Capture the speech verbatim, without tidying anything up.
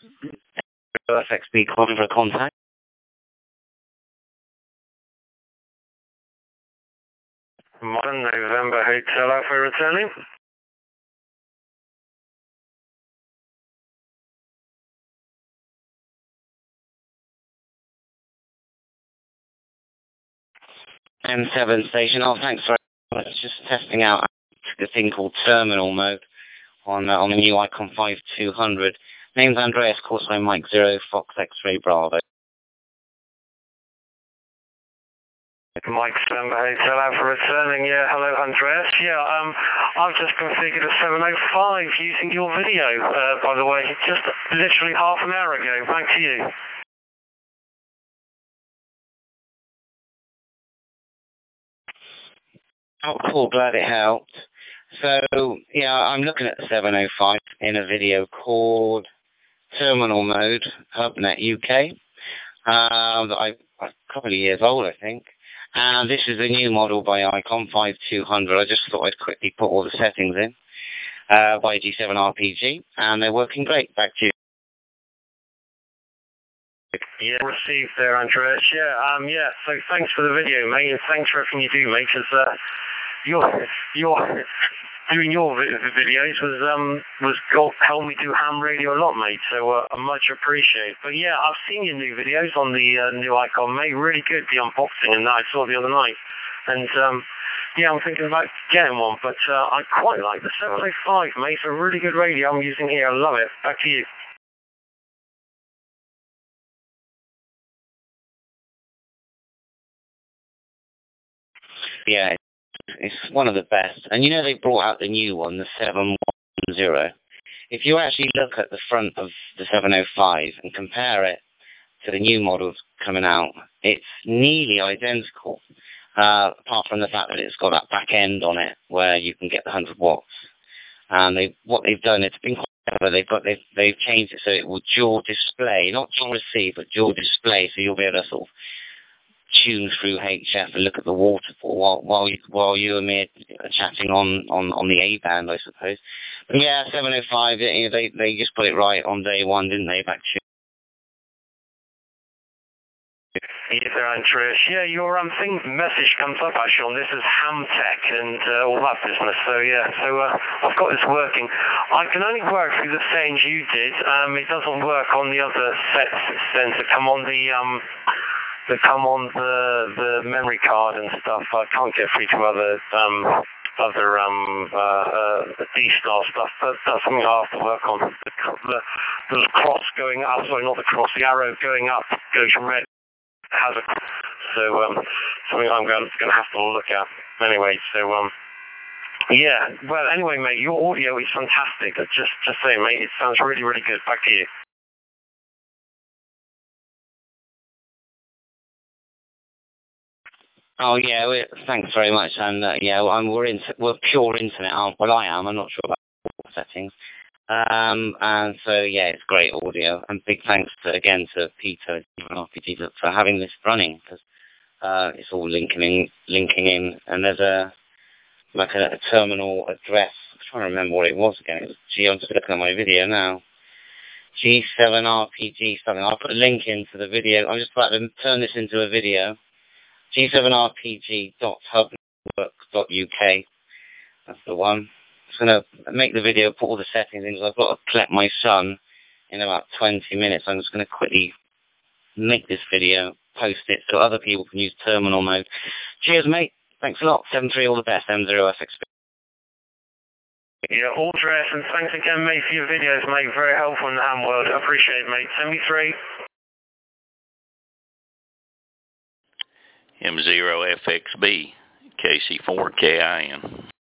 F X B calling for a contact. Modern November Hotel Alpha returning. M seven station. Oh, thanks very much. Just testing out a thing called terminal mode on uh, on the new Icon five two hundred. Name's Andreas, course by Mike Zero, Fox X-Ray Bravo. Mike November Hotel Alpha returning. Yeah, hello Andreas. Yeah, um, I've just configured a seven oh five using your video, uh, by the way, just literally half an hour ago. Back to you. Oh, cool. Glad it helped. So, yeah, I'm looking at the seven oh five in a video called Terminal Mode, HubNet U K. Um, I, a couple of years old, I think. And this is a new model by Icon five two hundred. I just thought I'd quickly put all the settings in uh, by G seven R P G, and they're working great. Back to you. Yeah, received there, Andreas. Yeah, um, yeah. So thanks for the video, mate, and thanks for everything you do, mate. Because uh, you're you're doing your videos was um was got helped me do ham radio a lot, mate. So uh, I much appreciate. But yeah, I've seen your new videos on the uh, new Icon, mate. Really good, the unboxing and that I saw the other night. And um, yeah, I'm thinking about getting one, but uh, I quite like the seven oh five, mate. It's a really good radio I'm using here. I love it. Back to you. Yeah, it's one of the best. And you know they brought out the new one, the seven one zero. If you actually look at the front of the seven oh five and compare it to the new models coming out, it's nearly identical, uh, apart from the fact that it's got that back end on it where you can get the one hundred watts. And they, what they've done, it's been quite clever. They've got they've, they've changed it so it will dual display, not dual receive, but dual display, so you'll be able to sort of tune through H F and look at the waterfall while while you, while you and me are chatting on, on, on the A band, I suppose. But yeah, seven oh five, you know, they they just got it right on day one, didn't they? Back to Yes, sir, Andreas. Yeah, your um thing message comes up actually on this is Hamtech and uh, all that business. So yeah, so uh, I've got this working. I can only work through the settings you did. Um, it doesn't work on the other sets that come on the um. that come on the the memory card and stuff. I can't get through to other um other um uh, uh D-Star stuff. That, that's something I have to work on. The, the, the cross going up, sorry, not the cross, the arrow going up goes red. Has a so um something I'm going going to have to look at anyway. So um yeah. Well, anyway, mate, your audio is fantastic. Just just saying, mate, it sounds really really good. Back to you. Oh yeah, we, thanks very much. And uh, yeah, well, I'm, we're in, we're pure internet. Aren't, well, I am. I'm not sure about settings. Um, and so yeah, it's great audio. And big thanks to, again to Peter and R P G for having this running, because uh, it's all linking in, linking in. And there's a like a, a terminal address. I'm trying to remember what it was again. It was, gee, I'm just looking at my video now. G seven R P G something. I'll put a link into the video. I'm just about to turn this into a video. G seven R P G dot hub network dot U K. That's the one. I'm going to make the video, put all the settings in, because I've got to collect my son in about twenty minutes. I'm just going to quickly make this video, post it, so other people can use terminal mode. Cheers, mate. Thanks a lot. seven three, all the best. M zero F X B. Yeah, all dress, and thanks again, mate, for your videos, mate. Very helpful in the ham world. I appreciate it, mate. seventy-three. M zero F X B, K C four K I N.